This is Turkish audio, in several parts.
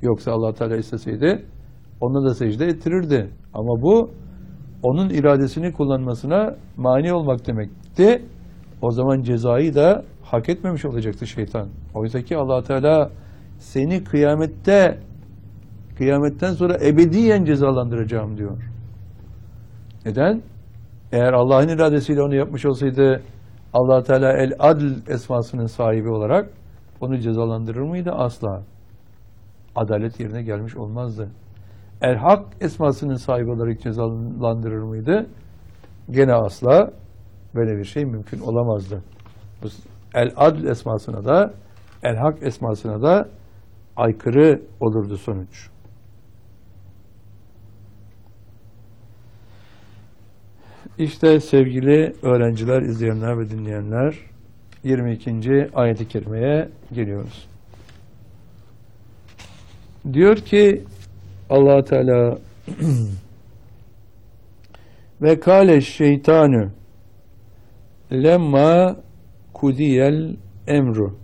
Yoksa Allah Teala isteseydi ona da secde ettirirdi. Ama bu onun iradesini kullanmasına mani olmak demekti. O zaman cezayı da hak etmemiş olacaktı şeytan. Oysa ki Allah Teala seni kıyametten sonra ebediyen cezalandıracağım diyor. Neden? Eğer Allah'ın iradesiyle onu yapmış olsaydı Allah Teala El-Adl esmasının sahibi olarak onu cezalandırır mıydı? Asla. Adalet yerine gelmiş olmazdı. El-Hak esmasının sahibi olarak cezalandırır mıydı? Gene asla böyle bir şey mümkün olamazdı. El-Adl esmasına da El-Hak esmasına da aykırı olurdu sonuç. İşte sevgili öğrenciler, izleyenler ve dinleyenler, 22. ayet-i kerimeye geliyoruz. Diyor ki Allah Teala ve kâle şeytanü lemma kudiyel emru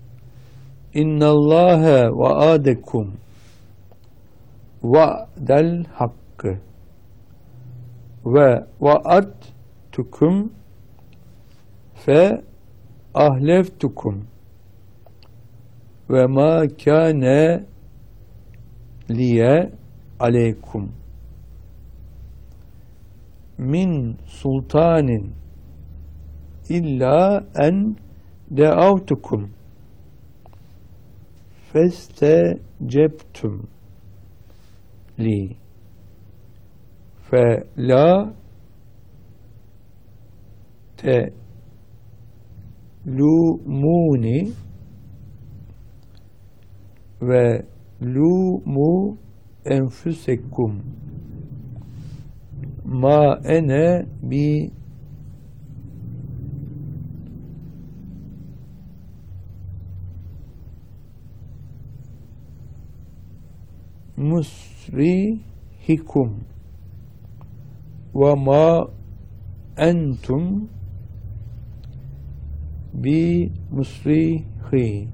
innallâhe vaâdekum va'del hakkı ve vaadtukum fe ahleftukum ve ma kâne liye aleykum min sultanin illa en deavtukum festecebtum li fe la telumuni ve lumu enfusekum ma ene bi musrihikum ve ma entum bi musrihi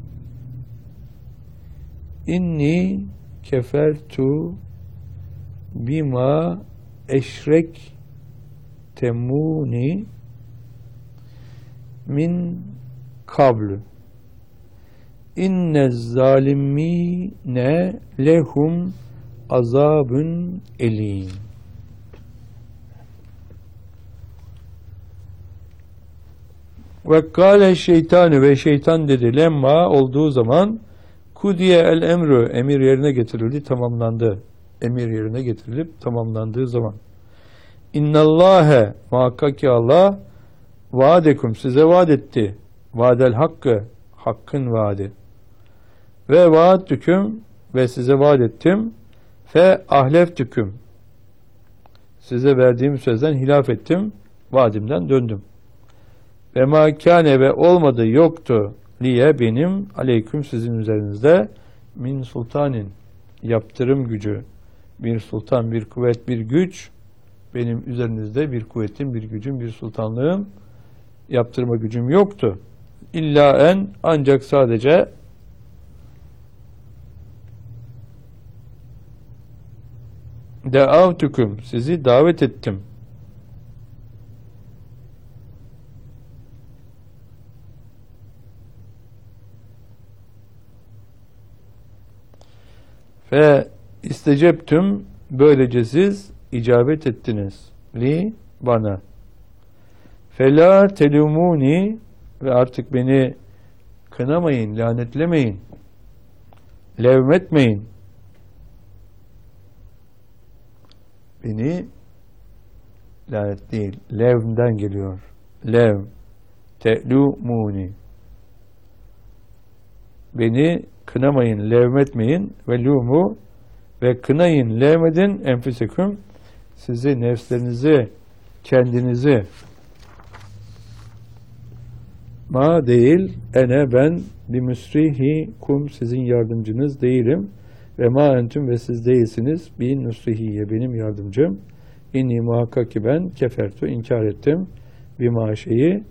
inni kefertu bima eşrek temuni min kablu inne zalimine lehum azabun elim. Ve kâle şeytanı ve şeytan dedi lemma olduğu zaman kudiye el emru emir yerine getirildi, tamamlandı. Emir yerine getirilip tamamlandığı zaman innallâhe muhakkak ki Allah vaadekum size vaat etti. Vaadel hakkı hakkın vaadi. Ve vaattüküm ve size vaat ettim. Fe ahleftüküm size verdiğim sözden hilaf ettim. Vaadimden döndüm. Ve ma kâne ve olmadı yoktu liye benim aleyküm sizin üzerinizde min sultanin yaptırım gücü, bir sultan, bir kuvvet, bir güç benim üzerinizde bir kuvvetim, bir gücüm, bir sultanlığım, yaptırma gücüm yoktu. İlla en ancak sadece deavtukum sizi davet ettim. Ve isteceptüm böylece siz icabet ettiniz li bana. Fela telumuni ve artık beni kınamayın, lanetlemeyin, levmetmeyin. Beni lanet değil, levmden geliyor. Lev, telumuni. Beni kınamayın, levmetmeyin ve lumu ve kınayın, levmedin enfüseküm sizi, nefslerinizi, kendinizi. Ma değil, ene ben bir müsrihi kum sizin yardımcınız değilim ve ma entüm ve siz değilsiniz bir nusrihiye benim yardımcım. İnni muhakkak ki ben kefertu inkar ettim bir maşeyi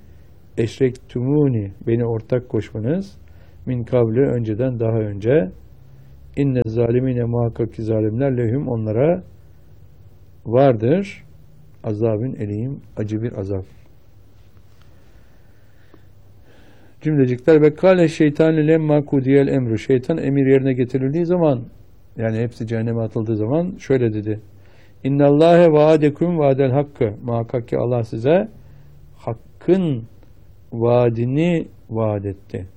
eşrektumuni beni ortak koşmanız min kavli önceden daha önce İnne zalimine muhakkak ki zalimler lehum onlara vardır. Azabın eleyim acı bir azap. Cümlecikler ve kâle şeytânü lemma kudiyel emru. Şeytan emir yerine getirildiği zaman yani hepsi cehenneme atıldığı zaman şöyle dedi. İnnallâhe vaadekum vaadel hakkı. Muhakkak ki Allah size hakkın vaadini vaat etti.